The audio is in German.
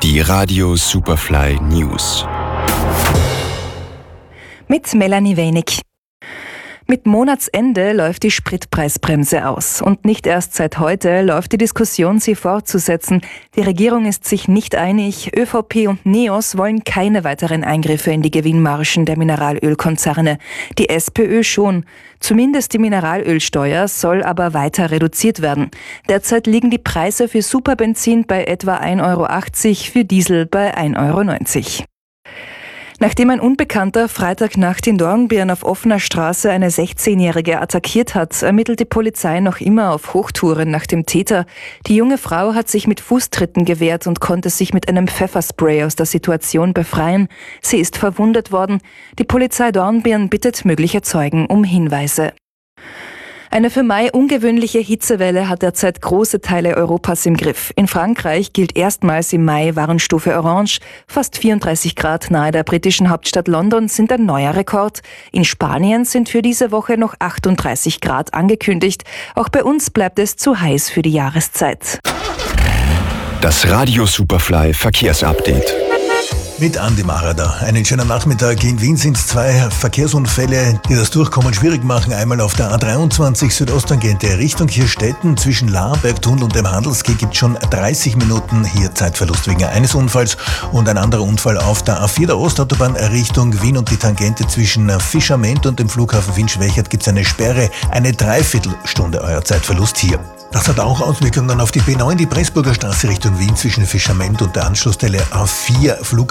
Die Radio Superfly News. Mit Melanie Wenig. Mit Monatsende läuft die Spritpreisbremse aus. Und nicht erst seit heute läuft die Diskussion, sie fortzusetzen. Die Regierung ist sich nicht einig. ÖVP und NEOS wollen keine weiteren Eingriffe in die Gewinnmargen der Mineralölkonzerne. Die SPÖ schon. Zumindest die Mineralölsteuer soll aber weiter reduziert werden. Derzeit liegen die Preise für Superbenzin bei etwa 1,80 €, für Diesel bei 1,90 €. Nachdem ein Unbekannter Freitagnacht in Dornbirn auf offener Straße eine 16-Jährige attackiert hat, ermittelt die Polizei noch immer auf Hochtouren nach dem Täter. Die junge Frau hat sich mit Fußtritten gewehrt und konnte sich mit einem Pfefferspray aus der Situation befreien. Sie ist verwundet worden. Die Polizei Dornbirn bittet mögliche Zeugen um Hinweise. Eine für Mai ungewöhnliche Hitzewelle hat derzeit große Teile Europas im Griff. In Frankreich gilt erstmals im Mai Warnstufe Orange. Fast 34 Grad nahe der britischen Hauptstadt London sind ein neuer Rekord. In Spanien sind für diese Woche noch 38 Grad angekündigt. Auch bei uns bleibt es zu heiß für die Jahreszeit. Das Radio Superfly Verkehrsupdate. Mit Andi Marada. Einen schönen Nachmittag. In Wien sind es 2 Verkehrsunfälle, die das Durchkommen schwierig machen. Einmal auf der A23 südostangente Richtung Hirstetten. Zwischen Laarbergtunnel und dem Handelsquai gibt es schon 30 Minuten hier Zeitverlust wegen eines Unfalls. Und ein anderer Unfall auf der A4 der Ostautobahn Richtung Wien und die Tangente zwischen Fischament und dem Flughafen Wien-Schwächert gibt es eine Sperre. Eine Dreiviertelstunde euer Zeitverlust hier. Das hat auch Auswirkungen auf die B9, die Pressburger Straße Richtung Wien zwischen Fischament und der Anschlussstelle A4 Flughafen